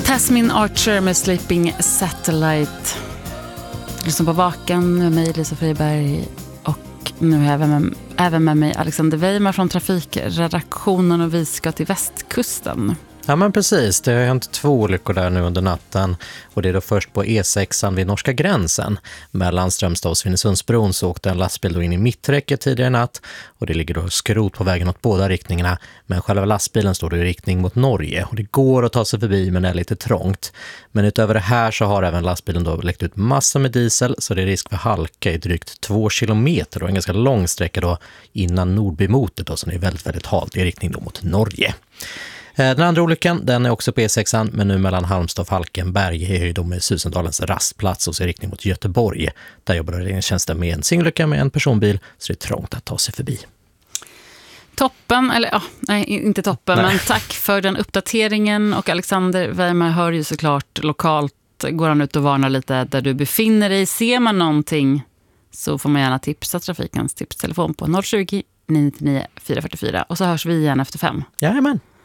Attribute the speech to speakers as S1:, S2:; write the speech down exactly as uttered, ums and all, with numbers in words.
S1: Tasmin Archer med Sleeping Satellite. Lyssna på Vaken med mig, Lisa Friberg, och nu även med, även med mig Alexander Weimar från trafikredaktionen, och vi ska till västkusten.
S2: Ja men precis, det har hänt två olyckor där nu under natten, och det är då först på E sexan vid norska gränsen. Mellan Strömstad och Svinesundsbron så åkte en lastbil då in i mitträcket tidigare i natt, och det ligger då skrot på vägen åt båda riktningarna, men själva lastbilen står då i riktning mot Norge, och det går att ta sig förbi men det är lite trångt. Men utöver det här så har även lastbilen då läckt ut massor med diesel, så det är risk för halka i drygt två kilometer, och en ganska lång sträcka då innan Nordbymotet då, som är väldigt väldigt halt i riktning då mot Norge. Den andra olyckan, den är också på E sexan, men nu mellan Halmstad och Falkenberg är ju då med Susendalens rastplats och ser riktning mot Göteborg. Där jobbar räddningstjänsten med en singelolycka med en personbil, så det är trångt att ta sig förbi.
S1: Toppen, eller ja, nej inte toppen,
S2: nej.
S1: Men tack för den uppdateringen. Och Alexander Weimar hör ju såklart lokalt, går han ut och varnar lite där du befinner dig. Ser man någonting så får man gärna tipsa trafikens tipstelefon på noll tjugo, nio nio fyra fyra fyra, och så hörs vi igen efter fem.
S2: Jajamän.